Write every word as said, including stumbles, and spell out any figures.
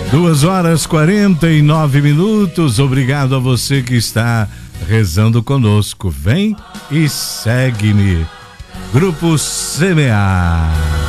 Duas horas quarenta e nove minutos. Obrigado a você que está rezando conosco. Vem e segue-me. Grupo C M A.